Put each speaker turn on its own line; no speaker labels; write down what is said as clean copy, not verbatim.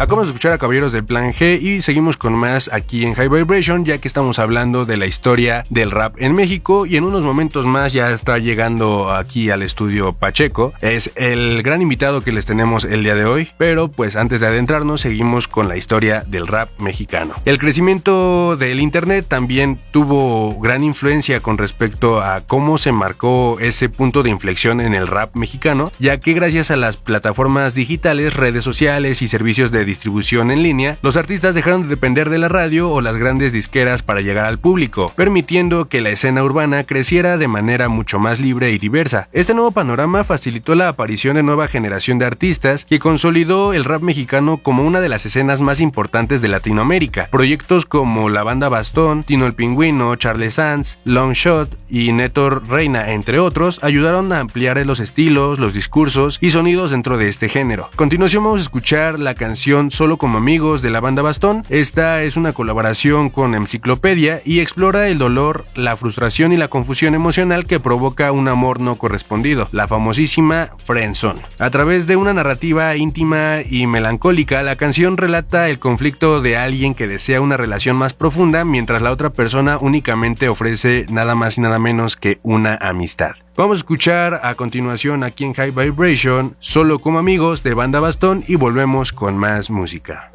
Acabamos de escuchar a Caballeros del Plan G y seguimos con más aquí en High Vibration, ya que estamos hablando de la historia del rap en México, y en unos momentos más ya está llegando aquí al estudio Pacheco. Es el gran invitado que les tenemos el día de hoy, pero pues antes de adentrarnos seguimos con la historia del rap mexicano. El crecimiento del internet también tuvo gran influencia con respecto a cómo se marcó ese punto de inflexión en el rap mexicano, ya que gracias a las plataformas digitales, redes sociales y servicios de distribución en línea, los artistas dejaron de depender de la radio o las grandes disqueras para llegar al público, permitiendo que la escena urbana creciera de manera mucho más libre y diversa. Este nuevo panorama facilitó la aparición de nueva generación de artistas que consolidó el rap mexicano como una de las escenas más importantes de Latinoamérica. Proyectos como la Banda Bastón, Tino el Pingüino, Charles Sanz, Long Shot y Néctor Reina, entre otros, ayudaron a ampliar los estilos, los discursos y sonidos dentro de este género. A continuación vamos a escuchar la canción Solo como amigos de la Banda Bastón. Esta es una colaboración con Enciclopedia y explora el dolor, la frustración y la confusión emocional que provoca un amor no correspondido, la famosísima friendzone. A través de una narrativa íntima y melancólica, la canción relata el conflicto de alguien que desea una relación más profunda mientras la otra persona únicamente ofrece nada más y nada menos que una amistad. Vamos a escuchar a continuación aquí en High Vibration Solo como amigos de Banda Bastón y volvemos con más música.